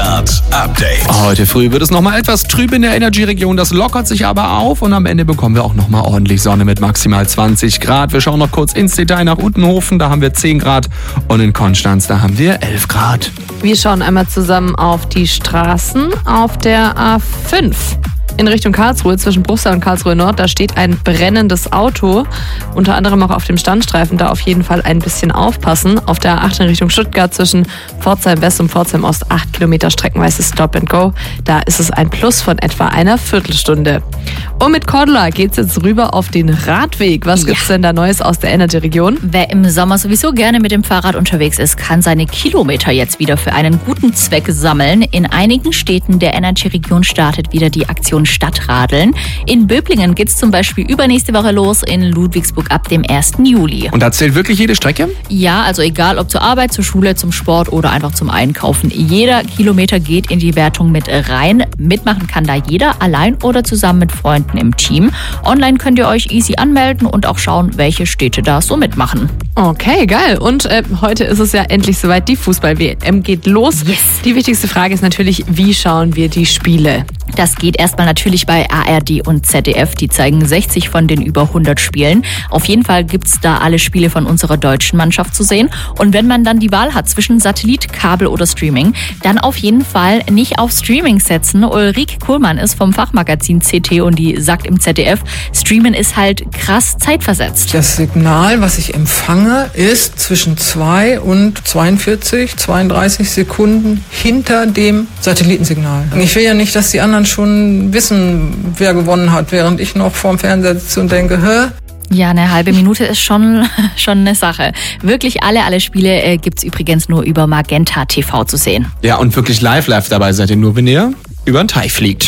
Start Update. Heute früh wird es nochmal etwas trüb in der Energy-Region. Das lockert sich aber auf und am Ende bekommen wir auch nochmal ordentlich Sonne mit maximal 20 Grad. Wir schauen noch kurz ins Detail nach Utenhofen. Da haben wir 10 Grad und in Konstanz, da haben wir 11 Grad. Wir schauen einmal zusammen auf die Straßen auf der A5. In Richtung Karlsruhe, zwischen Bruchsal und Karlsruhe Nord, da steht ein brennendes Auto. Unter anderem auch auf dem Standstreifen, da auf jeden Fall ein bisschen aufpassen. Auf der A8 in Richtung Stuttgart zwischen Pforzheim West und Pforzheim Ost 8 Kilometer streckenweise Stop and Go. Da ist es ein Plus von etwa einer Viertelstunde. Und mit Cordula geht's jetzt rüber auf den Radweg. Was gibt's denn da Neues aus der Energy-Region? Wer im Sommer sowieso gerne mit dem Fahrrad unterwegs ist, kann seine Kilometer jetzt wieder für einen guten Zweck sammeln. In einigen Städten der Energy-Region startet wieder die Aktion Stadtradeln. In Böblingen geht's zum Beispiel übernächste Woche los, in Ludwigsburg ab dem 1. Juli. Und da zählt wirklich jede Strecke? Ja, also egal ob zur Arbeit, zur Schule, zum Sport oder einfach zum Einkaufen. Jeder Kilometer geht in die Wertung mit rein. Mitmachen kann da jeder, allein oder zusammen mit Freunden im Team. Online könnt ihr euch easy anmelden und auch schauen, welche Städte da so mitmachen. Okay, geil. Und heute ist es ja endlich soweit, die Fußball-WM geht los. Yes. Die wichtigste Frage ist natürlich, wie schauen wir die Spiele? Das geht erstmal natürlich bei ARD und ZDF. Die zeigen 60 von den über 100 Spielen. Auf jeden Fall gibt's da alle Spiele von unserer deutschen Mannschaft zu sehen. Und wenn man dann die Wahl hat zwischen Satellit, Kabel oder Streaming, dann auf jeden Fall nicht auf Streaming setzen. Ulrike Kohlmann ist vom Fachmagazin CT und die sagt im ZDF, Streamen ist halt krass zeitversetzt. Das Signal, was ich empfange, ist zwischen 2 und 42, 32 Sekunden hinter dem Satellitensignal. Ich will ja nicht, dass die anderen schon wissen, wer gewonnen hat, während ich noch vorm Fernseher sitze und denke, Ja, eine halbe Minute ist schon eine Sache. Wirklich alle Spiele gibt's übrigens nur über Magenta TV zu sehen. Ja, und wirklich live dabei seid ihr nur, wenn ihr über den Teich fliegt.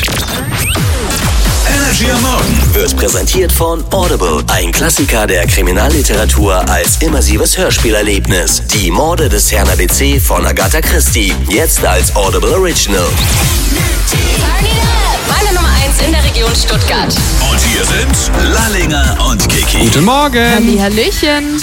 Energy am Morgen wird präsentiert von Audible. Ein Klassiker der Kriminalliteratur als immersives Hörspielerlebnis. Die Morde des Herrn ABC von Agatha Christie. Jetzt als Audible Original. Meine Nummer 1 in der Region Stuttgart. Und hier sind Lallinger und Kiki. Guten Morgen. Hallöchen.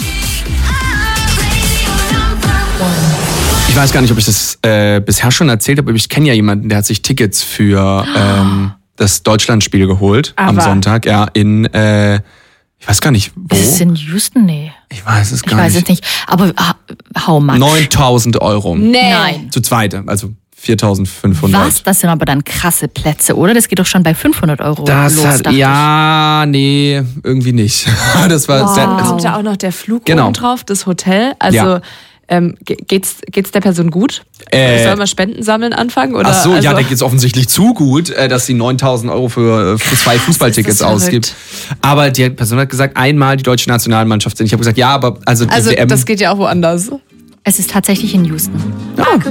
Ich weiß gar nicht, ob ich das bisher schon erzählt habe, aber ich kenne ja jemanden, der hat sich Tickets für das Deutschlandspiel geholt am Sonntag. Ja, in, ich weiß gar nicht, wo. Ist es in Houston? Nee. Ich weiß es gar Ich weiß nicht. es nicht. Aber how much? 9.000 Euro. Nein. Zu zweite, also 4.500. Was? Das sind aber dann krasse Plätze, oder? Das geht doch schon bei 500 Euro Das los, hat, dachte ja, nee, irgendwie nicht. Das war sehr, Es ist ja auch noch der Flug Genau. oben drauf, das Hotel. Also Ja. geht's der Person gut? Soll man Spenden sammeln anfangen? Oder? Ach so, also, ja, da geht es offensichtlich zu gut, dass sie 9.000 Euro für 2 Fußballtickets ist das ausgibt. Aber die Person hat gesagt, einmal die deutsche Nationalmannschaft sind. Ich habe gesagt, ja, aber also also WM. das geht ja auch woanders. Es ist tatsächlich in Houston. Ja,